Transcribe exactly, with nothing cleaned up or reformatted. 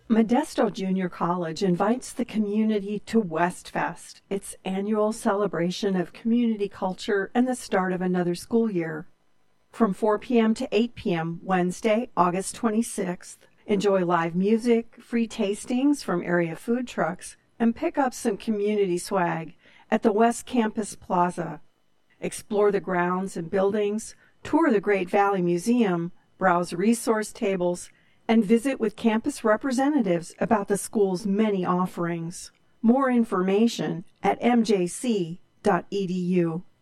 Modesto Junior College invites the community to Westfest, its annual celebration of community culture and the start of another school year. From four p.m. to eight p.m. Wednesday, August twenty-sixth, enjoy live music, free tastings from area food trucks, and pick up some community swag at the West Campus Plaza. Explore the grounds and buildings, tour the Great Valley Museum, browse resource tables, and visit with campus representatives about the school's many offerings. More information at m j c dot e d u.